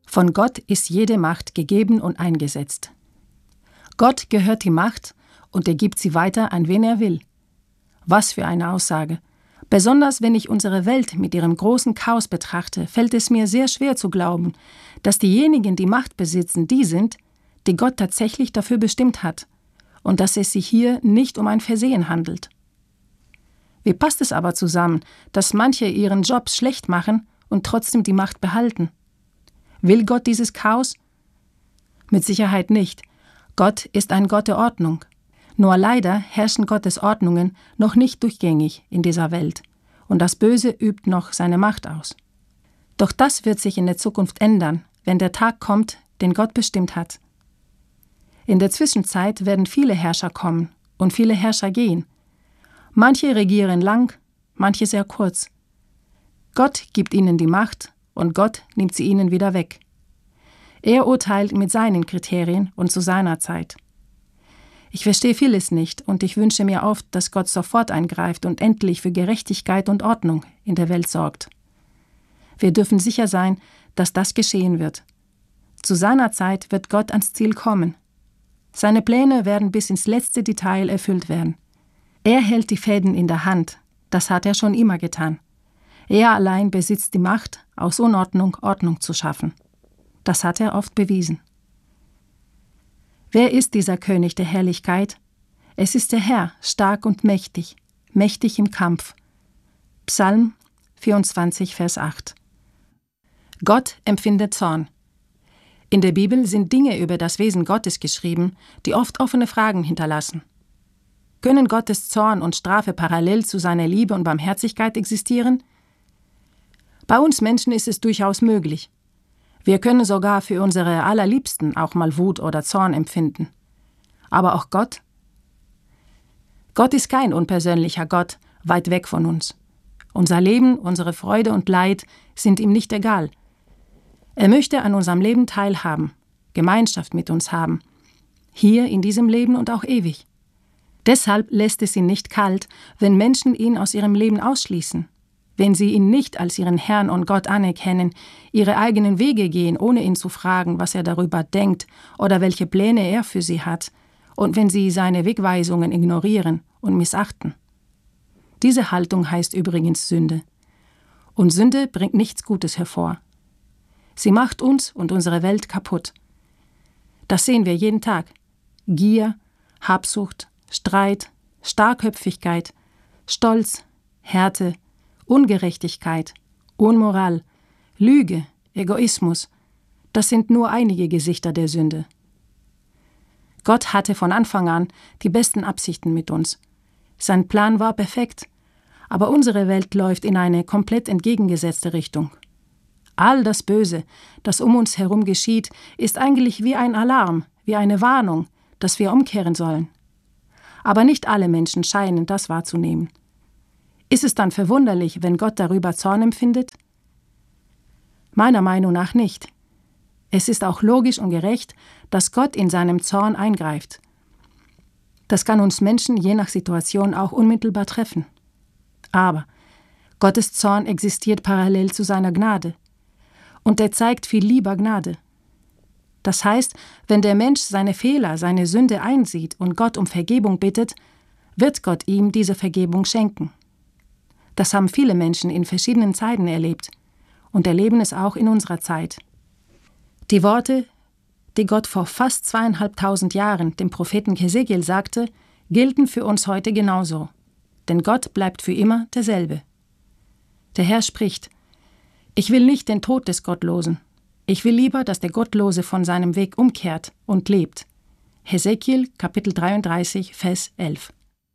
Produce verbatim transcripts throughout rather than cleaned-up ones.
Von Gott ist jede Macht gegeben und eingesetzt. Gott gehört die Macht und er gibt sie weiter an wen er will. Was für eine Aussage! Besonders wenn ich unsere Welt mit ihrem großen Chaos betrachte, fällt es mir sehr schwer zu glauben, dass diejenigen, die Macht besitzen, die sind, die Gott tatsächlich dafür bestimmt hat und dass es sich hier nicht um ein Versehen handelt. Wie passt es aber zusammen, dass manche ihren Job schlecht machen und trotzdem die Macht behalten? Will Gott dieses Chaos? Mit Sicherheit nicht. Gott ist ein Gott der Ordnung. Nur leider herrschen Gottes Ordnungen noch nicht durchgängig in dieser Welt und das Böse übt noch seine Macht aus. Doch das wird sich in der Zukunft ändern, wenn der Tag kommt, den Gott bestimmt hat. In der Zwischenzeit werden viele Herrscher kommen und viele Herrscher gehen. Manche regieren lang, manche sehr kurz. Gott gibt ihnen die Macht und Gott nimmt sie ihnen wieder weg. Er urteilt mit seinen Kriterien und zu seiner Zeit. Ich verstehe vieles nicht und ich wünsche mir oft, dass Gott sofort eingreift und endlich für Gerechtigkeit und Ordnung in der Welt sorgt. Wir dürfen sicher sein, dass das geschehen wird. Zu seiner Zeit wird Gott ans Ziel kommen. Seine Pläne werden bis ins letzte Detail erfüllt werden. Er hält die Fäden in der Hand, das hat er schon immer getan. Er allein besitzt die Macht, aus Unordnung Ordnung zu schaffen. Das hat er oft bewiesen. Wer ist dieser König der Herrlichkeit? Es ist der Herr, stark und mächtig, mächtig im Kampf. Psalm vierundzwanzig, Vers acht. Gott empfindet Zorn. In der Bibel sind Dinge über das Wesen Gottes geschrieben, die oft offene Fragen hinterlassen. Können Gottes Zorn und Strafe parallel zu seiner Liebe und Barmherzigkeit existieren? Bei uns Menschen ist es durchaus möglich. Wir können sogar für unsere Allerliebsten auch mal Wut oder Zorn empfinden. Aber auch Gott? Gott ist kein unpersönlicher Gott, weit weg von uns. Unser Leben, unsere Freude und Leid sind ihm nicht egal. Er möchte an unserem Leben teilhaben, Gemeinschaft mit uns haben, hier in diesem Leben und auch ewig. Deshalb lässt es ihn nicht kalt, wenn Menschen ihn aus ihrem Leben ausschließen, wenn sie ihn nicht als ihren Herrn und Gott anerkennen, ihre eigenen Wege gehen, ohne ihn zu fragen, was er darüber denkt oder welche Pläne er für sie hat, und wenn sie seine Wegweisungen ignorieren und missachten. Diese Haltung heißt übrigens Sünde. Und Sünde bringt nichts Gutes hervor. Sie macht uns und unsere Welt kaputt. Das sehen wir jeden Tag. Gier, Habsucht, Streit, Starrköpfigkeit, Stolz, Härte, Ungerechtigkeit, Unmoral, Lüge, Egoismus, das sind nur einige Gesichter der Sünde. Gott hatte von Anfang an die besten Absichten mit uns. Sein Plan war perfekt, aber unsere Welt läuft in eine komplett entgegengesetzte Richtung. All das Böse, das um uns herum geschieht, ist eigentlich wie ein Alarm, wie eine Warnung, dass wir umkehren sollen. Aber nicht alle Menschen scheinen das wahrzunehmen. Ist es dann verwunderlich, wenn Gott darüber Zorn empfindet? Meiner Meinung nach nicht. Es ist auch logisch und gerecht, dass Gott in seinem Zorn eingreift. Das kann uns Menschen je nach Situation auch unmittelbar treffen. Aber Gottes Zorn existiert parallel zu seiner Gnade. Und er zeigt viel lieber Gnade. Das heißt, wenn der Mensch seine Fehler, seine Sünde einsieht und Gott um Vergebung bittet, wird Gott ihm diese Vergebung schenken. Das haben viele Menschen in verschiedenen Zeiten erlebt und erleben es auch in unserer Zeit. Die Worte, die Gott vor fast zweieinhalbtausend Jahren dem Propheten Hesekiel sagte, gelten für uns heute genauso. Denn Gott bleibt für immer derselbe. Der Herr spricht: Ich will nicht den Tod des Gottlosen. Ich will lieber, dass der Gottlose von seinem Weg umkehrt und lebt. Hesekiel, Kapitel dreiunddreißig, Vers elf.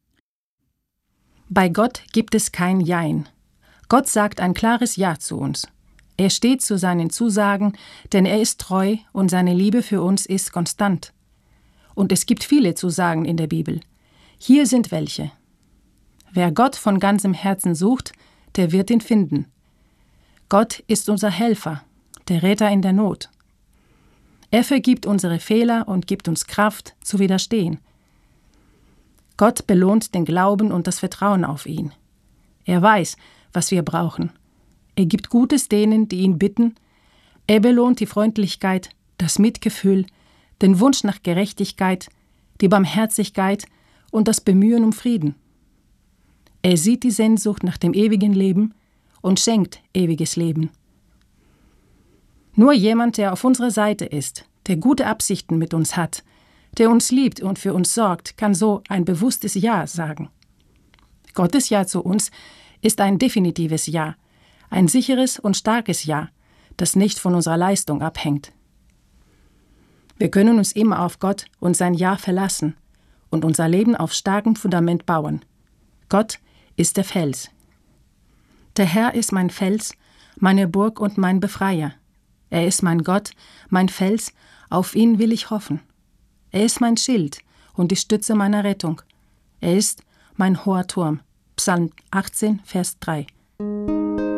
Bei Gott gibt es kein Jein. Gott sagt ein klares Ja zu uns. Er steht zu seinen Zusagen, denn er ist treu und seine Liebe für uns ist konstant. Und es gibt viele Zusagen in der Bibel. Hier sind welche. Wer Gott von ganzem Herzen sucht, der wird ihn finden. Gott ist unser Helfer, der Retter in der Not. Er vergibt unsere Fehler und gibt uns Kraft, zu widerstehen. Gott belohnt den Glauben und das Vertrauen auf ihn. Er weiß, was wir brauchen. Er gibt Gutes denen, die ihn bitten. Er belohnt die Freundlichkeit, das Mitgefühl, den Wunsch nach Gerechtigkeit, die Barmherzigkeit und das Bemühen um Frieden. Er sieht die Sehnsucht nach dem ewigen Leben und schenkt ewiges Leben. Nur jemand, der auf unserer Seite ist, der gute Absichten mit uns hat, der uns liebt und für uns sorgt, kann so ein bewusstes Ja sagen. Gottes Ja zu uns ist ein definitives Ja, ein sicheres und starkes Ja, das nicht von unserer Leistung abhängt. Wir können uns immer auf Gott und sein Ja verlassen und unser Leben auf starkem Fundament bauen. Gott ist der Fels. Der Herr ist mein Fels, meine Burg und mein Befreier. Er ist mein Gott, mein Fels, auf ihn will ich hoffen. Er ist mein Schild und die Stütze meiner Rettung. Er ist mein hoher Turm. Psalm achtzehn, Vers drei.